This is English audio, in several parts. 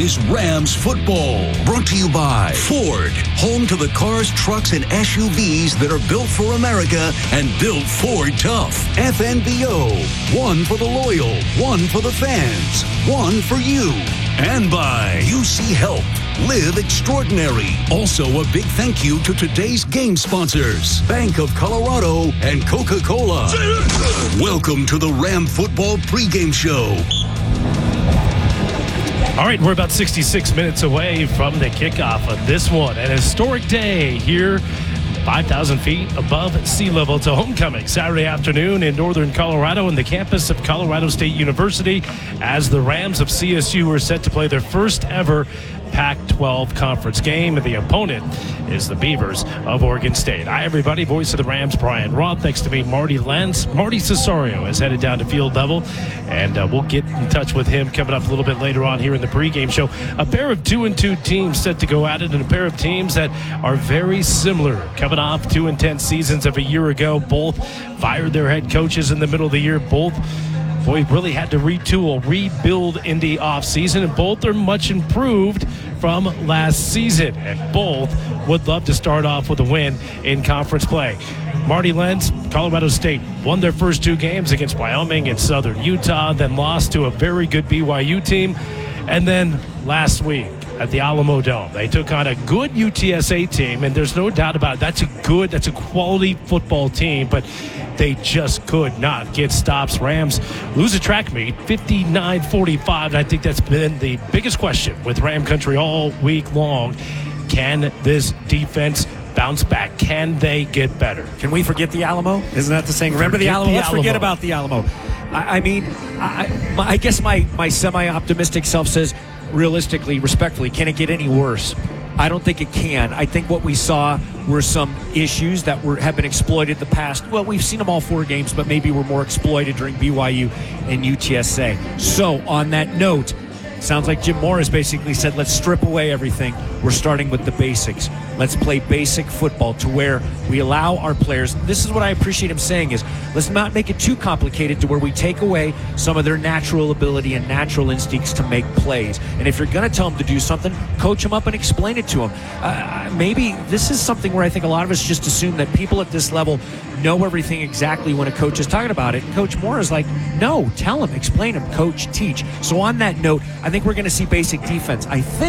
is Rams football. Brought to you by Ford, home to the cars, trucks, and SUVs that are built for America and built Ford tough. FNBO, one for the loyal, one for the fans, one for you. And by UC Health, live extraordinary. Also, a big thank you to today's game sponsors, Bank of Colorado and Coca-Cola. Welcome to the Ram Football pregame show. All right, we're about 66 minutes away from the kickoff of this one. An historic day here, 5,000 feet above sea level. It's a homecoming Saturday afternoon in northern Colorado on the campus of Colorado State University as the Rams of CSU are set to play their first ever Pac-12 conference game, and the opponent is the Beavers of Oregon State. Hi, everybody. Voice of the Rams, Brian Roth. Next to me, Marty Lentz. Marty Cesario is headed down to field level, and we'll get in touch with him coming up a little bit later on here in the pregame show. A pair of 2-2 teams set to go at it, and a pair of teams that are very similar. Coming off 2 intense seasons of a year ago, both fired their head coaches in the middle of the year. Both really had to retool, rebuild in the offseason, and both are much improved from last season, and both would love to start off with a win in conference play. Marty Lentz, Colorado State, won their first 2 games against Wyoming and Southern Utah, then lost to a very good BYU team, and then last week at the Alamo Dome, they took on a good UTSA team, and there's no doubt about it. That's a quality football team, but they just could not get stops. Rams lose a track meet, 59-45, and I think that's been the biggest question with Ram Country all week long. Can this defense bounce back? Can they get better? Can we forget the Alamo? Isn't that the saying? Remember the Alamo? Let's forget about the Alamo. I guess my semi-optimistic self says, realistically, respectfully, can it get any worse? I don't think it can. I think what we saw were some issues that have been exploited the past. Well, we've seen them all 4 games, but maybe were more exploited during BYU and UTSA. So on that note, sounds like Jim Morris basically said, let's strip away everything. We're starting with the basics. Let's play basic football to where we allow our players. This is what I appreciate him saying is, let's not make it too complicated to where we take away some of their natural ability and natural instincts to make plays. And if you're going to tell them to do something, coach them up and explain it to them. Maybe this is something where I think a lot of us just assume that people at this level know everything exactly when a coach is talking about it. And Coach Moore is like, no, tell him, explain him, coach, teach. So on that note, I think we're going to see basic defense.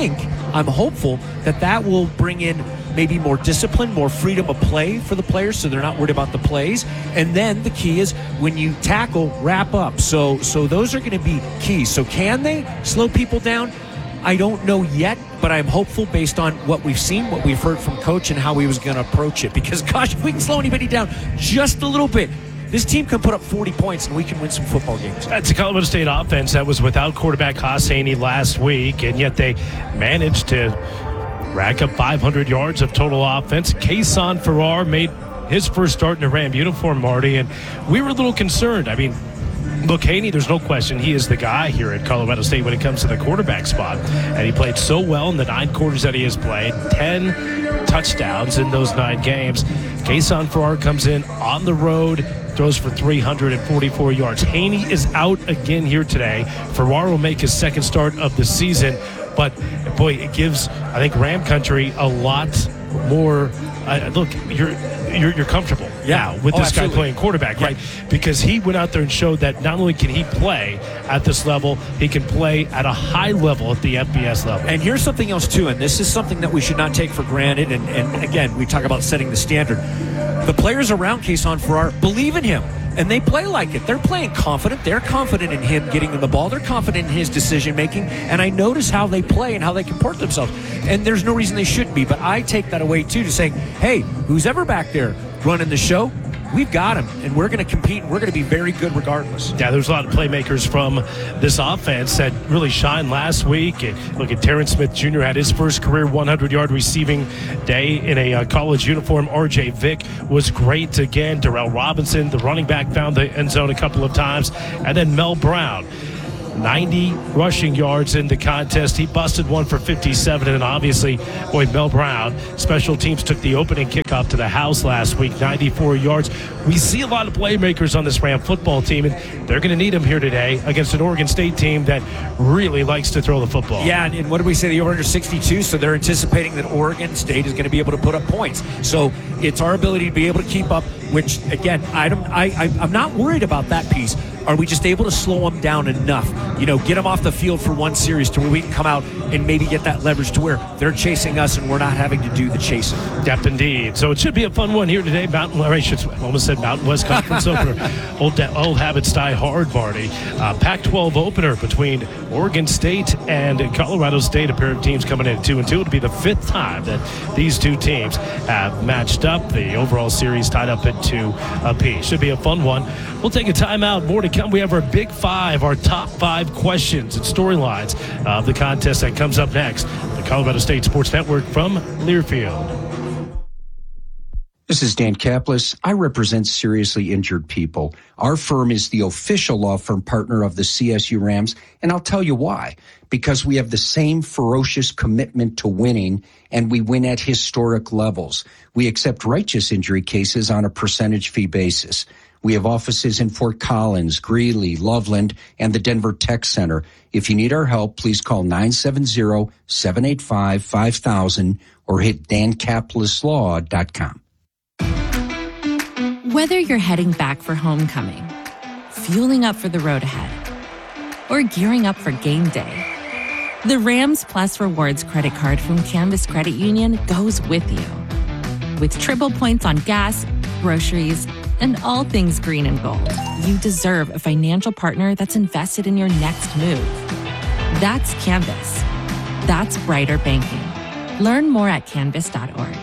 I'm hopeful that will bring in maybe more discipline, more freedom of play for the players so they're not worried about the plays. And then the key is when you tackle, wrap up. So those are going to be keys. So can they slow people down? I don't know yet, but I'm hopeful based on what we've seen, what we've heard from Coach, and how he was going to approach it. Because, gosh, if we can slow anybody down just a little bit, this team can put up 40 points and we can win some football games. That's a Colorado State offense that was without quarterback Haas Haney last week, and yet they managed to rack up 500 yards of total offense. Kason Farrar made his first start in a Ram uniform, Marty, and we were a little concerned. I mean, look, Haney, there's no question he is the guy here at Colorado State when it comes to the quarterback spot. And he played so well in the 9 quarters that he has played, 10 touchdowns in those 9 games. Kason Farrar comes in on the road, throws for 344 yards. Haney is out again here today. Farrar will make his second start of the season. But, boy, it gives, I think, Ram Country a lot more. Look, you're comfortable now with this guy playing quarterback, right? Because he went out there and showed that not only can he play at this level, he can play at a high level at the FBS level. And here's something else, too, and this is something that we should not take for granted. And again, we talk about setting the standard. The players around Kason Farrar believe in him. And they play like it. They're playing confident. They're confident in him getting them the ball. They're confident in his decision-making. And I notice how they play and how they comport themselves. And there's no reason they shouldn't be. But I take that away, too, to saying, hey, who's ever back there running the show, we've got him. And we're going to compete. And we're going to be very good regardless. Yeah, there's a lot of playmakers from this offense that really shined last week. And look at Terrence Smith Jr. had his first career 100-yard receiving day in a college uniform. R.J. Vick was great again. Darrell Robinson, the running back, found the end zone a couple of times. And then Mel Brown. 90 rushing yards in the contest. He busted one for 57, and obviously, Mel Brown, special teams took the opening kickoff to the house last week, 94 yards. We see a lot of playmakers on this Ram football team, and they're going to need them here today against an Oregon State team that really likes to throw the football. Yeah, and what did we say? The over-under 62, so they're anticipating that Oregon State is going to be able to put up points. So it's our ability to be able to keep up, which, again, I'm not worried about that piece. Are we just able to slow them down enough? Get them off the field for one series to where we can come out and maybe get that leverage to where they're chasing us and we're not having to do the chasing. Depth indeed. So it should be a fun one here today. Mountain West Conference opener. Old habits die hard, Marty. Pac-12 opener between Oregon State and Colorado State. A pair of teams coming in at 2-2. It'll be the fifth time that these two teams have matched up. The overall series tied up at 2 apiece. Should be a fun one. We'll take a timeout. More to come. We have our Big Five, our top 5 questions and storylines of the contest that comes up next. The Colorado State Sports Network from Learfield. This is Dan Kaplis. I represent seriously injured people. Our firm is the official law firm partner of the CSU Rams, and I'll tell you why. Because we have the same ferocious commitment to winning, and we win at historic levels. We accept righteous injury cases on a percentage fee basis. We have offices in Fort Collins, Greeley, Loveland, and the Denver Tech Center. If you need our help, please call 970-785-5000 or hit dankapleslaw.com. Whether you're heading back for homecoming, fueling up for the road ahead, or gearing up for game day, the Rams Plus Rewards credit card from Canvas Credit Union goes with you. With triple points on gas, groceries, and all things green and gold, you deserve a financial partner that's invested in your next move. That's Canvas. That's brighter banking. Learn more at canvas.org.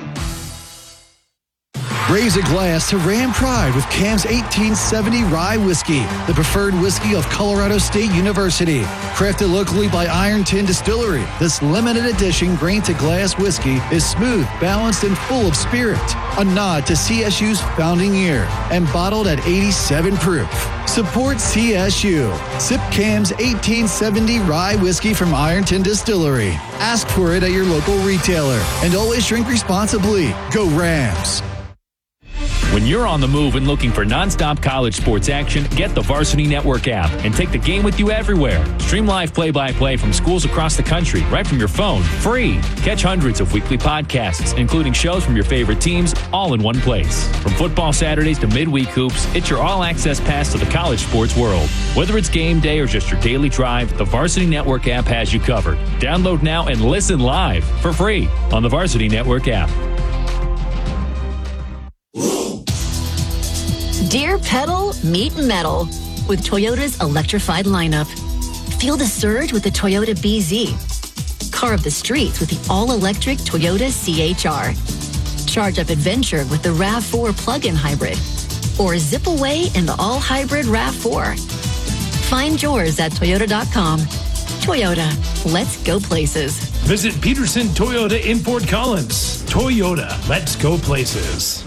Raise a glass to Ram Pride with Cam's 1870 Rye Whiskey, the preferred whiskey of Colorado State University. Crafted locally by Iron Tin Distillery, this limited edition grain-to-glass whiskey is smooth, balanced, and full of spirit. A nod to CSU's founding year and bottled at 87 proof. Support CSU. Sip Cam's 1870 Rye Whiskey from Iron Tin Distillery. Ask for it at your local retailer. And always drink responsibly. Go Rams. When you're on the move and looking for nonstop college sports action, get the Varsity Network app and take the game with you everywhere. Stream live play-by-play from schools across the country right from your phone, free. Catch hundreds of weekly podcasts, including shows from your favorite teams, all in one place. From football Saturdays to midweek hoops, it's your all-access pass to the college sports world. Whether it's game day or just your daily drive, the Varsity Network app has you covered. Download now and listen live for free on the Varsity Network app. Dear Pedal, meet metal with Toyota's electrified lineup. Feel the surge with the Toyota BZ. Carve the streets with the all-electric Toyota CHR. Charge up adventure with the RAV4 plug-in hybrid. Or zip away in the all-hybrid RAV4. Find yours at Toyota.com. Toyota, let's go places. Visit Peterson Toyota in Fort Collins. Toyota, let's go places.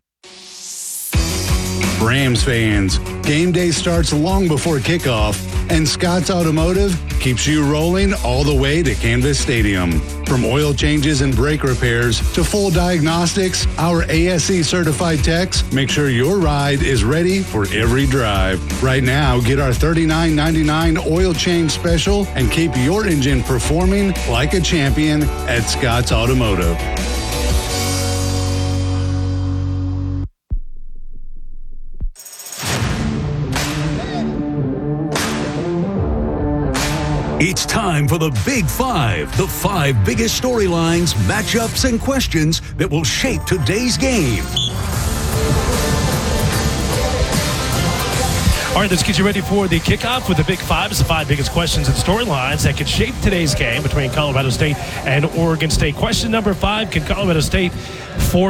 Rams fans, game day starts long before kickoff, and Scott's Automotive keeps you rolling all the way to Canvas Stadium. From oil changes and brake repairs to full diagnostics, our ASE certified techs make sure your ride is ready for every drive. Right now, get our $39.99 oil change special and keep your engine performing like a champion at Scott's Automotive. It's time for the Big Five, the 5 biggest storylines, matchups, and questions that will shape today's game. All right, let's get you ready for the kickoff with the Big Five. It's the 5 biggest questions and storylines that could shape today's game between Colorado State and Oregon State. Question number 5, can Colorado State force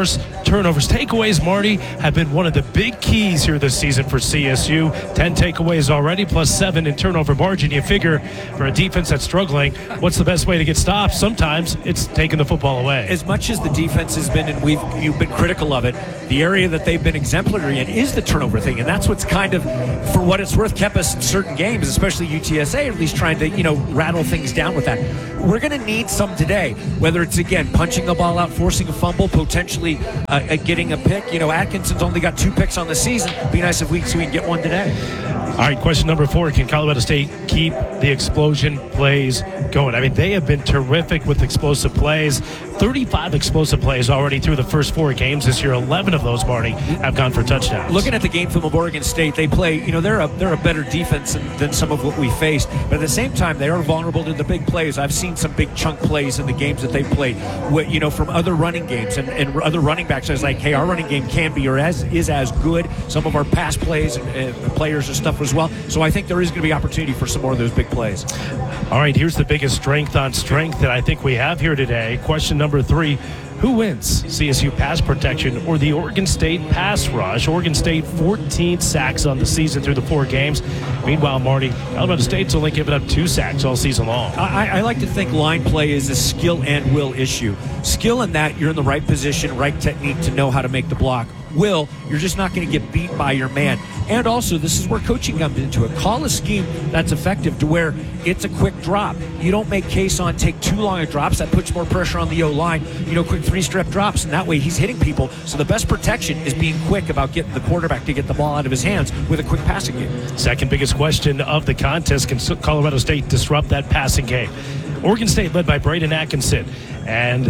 turnovers. Takeaways, Marty, have been one of the big keys here this season for CSU. 10 takeaways already, plus 7 in turnover margin. You figure for a defense that's struggling, what's the best way to get stops? Sometimes it's taking the football away. As much as the defense has been, and you've been critical of it, the area that they've been exemplary in is the turnover thing, and that's what's kind of, for what it's worth, kept us in certain games, especially UTSA, at least trying to, rattle things down with that. We're going to need some today, whether it's, again, punching the ball out, forcing a fumble, potentially getting a pick. Atkinson's only got 2 picks on the season. Be nice if we can get one today. All right, question number 4. Can Colorado State keep the explosion plays going? I mean, they have been terrific with explosive plays. 35 explosive plays already through the first 4 games this year. 11 of those, Marty, have gone for touchdowns. Looking at the game film of Oregon State, they play, they're a better defense than some of what we faced. But at the same time, they are vulnerable to the big plays. I've seen some big chunk plays in the games that they've played, from other running games and other running backs. I was like, hey, our running game can be or is as good. Some of our pass plays and players and stuff as well. So I think there is going to be opportunity for some more of those big plays. All right, here's the biggest strength on strength that I think we have here today. Question number 3. Who wins, CSU pass protection or the Oregon State pass rush? Oregon State 14 sacks on the season through the 4 games. Meanwhile, Marty, Colorado State's only given up 2 sacks all season long. I like to think line play is a skill and will issue. Skill in that you're in the right position, right technique to know how to make the block. Will, you're just not going to get beat by your man. And also, this is where coaching comes into it. Call a scheme that's effective to where it's a quick drop. You don't make case on take too long of drops. That puts more pressure on the O-line. Quick 3-step drops, and that way he's hitting people. So the best protection is being quick about getting the quarterback to get the ball out of his hands with a quick passing game. Second biggest question of the contest, can Colorado State disrupt that passing game? Oregon State led by Braden Atkinson and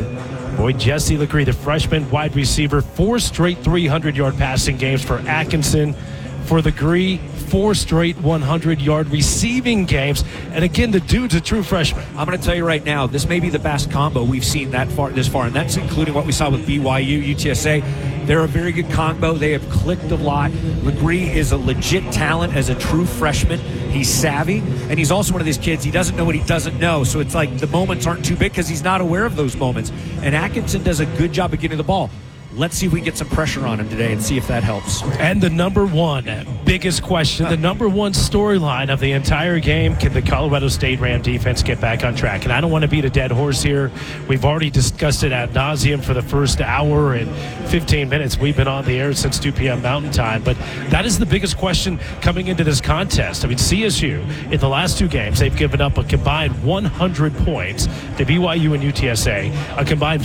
Jesse LeGree, the freshman wide receiver. 4 straight 300-yard passing games for Atkinson. For LeGree, 4 straight 100-yard receiving games. And again, the dude's a true freshman. I'm going to tell you right now, this may be the best combo we've seen this far, and that's including what we saw with BYU, UTSA. They're a very good combo. They have clicked a lot. LeGree is a legit talent as a true freshman. He's savvy, and he's also one of these kids, he doesn't know what he doesn't know. So it's like the moments aren't too big because he's not aware of those moments. And Atkinson does a good job of getting the ball. Let's see if we can get some pressure on him today and see if that helps. And the number 1 biggest question, the number 1 storyline of the entire game, can the Colorado State Ram defense get back on track? And I don't want to beat a dead horse here. We've already discussed it ad nauseum for the first hour and 15 minutes. We've been on the air since 2 p.m. Mountain Time. But that is the biggest question coming into this contest. I mean, CSU, in the last 2 games, they've given up a combined 100 points to BYU and UTSA, a combined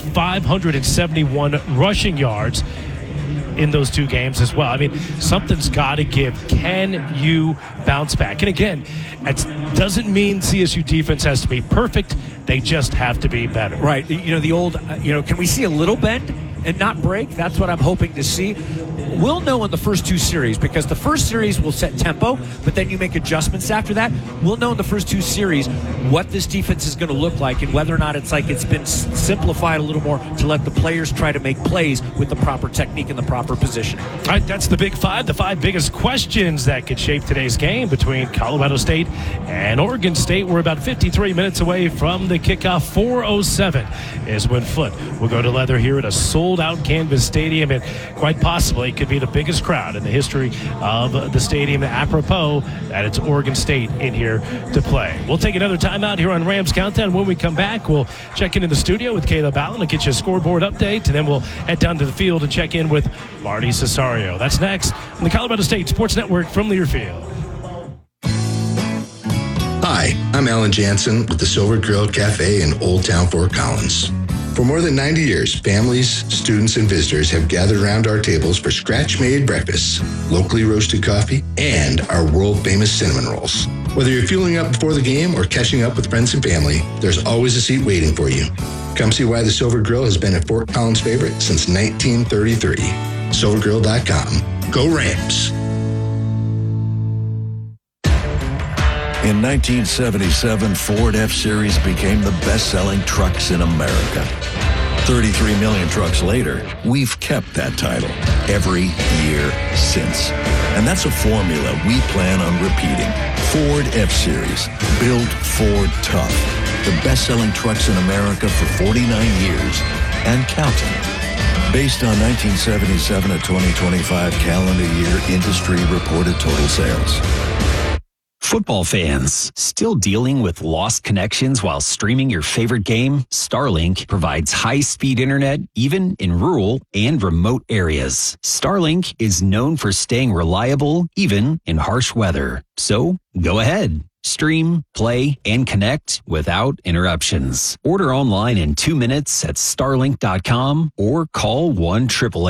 571 rushing yards in those 2 games as well. I mean, something's got to give. Can you bounce back? And again, it doesn't mean CSU defense has to be perfect. They just have to be better. Right. The old, can we see a little bend and not break? That's what I'm hoping to see. We'll know in the first 2 series, because the first series will set tempo, but then you make adjustments after that. We'll know in the first 2 series what this defense is going to look like and whether or not it's been simplified a little more to let the players try to make plays with the proper technique and the proper positioning. All right, that's the Big 5, the 5 biggest questions that could shape today's game between Colorado State and Oregon State. We're about 53 minutes away from the kickoff. 4:07 is when Foot will go to leather here at a sold-out Canvas Stadium, and quite possibly could be the biggest crowd in the history of the stadium, apropos that it's Oregon State in here to play. We'll take another time out here on Rams Countdown. When we come back, we'll check in the studio with Caleb Allen and get you a scoreboard update, and then we'll head down to the field and check in with Marty Cesario. That's next on the Colorado State Sports Network from Learfield. Hi, I'm Alan Jansen with the Silver Grill Cafe in Old Town Fort Collins. For more than 90 years, families, students, and visitors have gathered around our tables for scratch-made breakfasts, locally roasted coffee, and our world-famous cinnamon rolls. Whether you're fueling up before the game or catching up with friends and family, there's always a seat waiting for you. Come see why the Silver Grill has been a Fort Collins favorite since 1933. SilverGrill.com. Go Rams! In 1977, Ford F-Series became the best-selling trucks in America. 33 million trucks later, we've kept that title every year since. And that's a formula we plan on repeating. Ford F-Series, built Ford tough. The best-selling trucks in America for 49 years, and counting. Based on 1977 to 2025 calendar year industry reported total sales. Football fans, still dealing with lost connections while streaming your favorite game? Starlink provides high-speed internet even in rural and remote areas. Starlink is known for staying reliable even in harsh weather. So, go ahead. Stream, play, and connect without interruptions. Order online in 2 minutes at starlink.com or call 1-888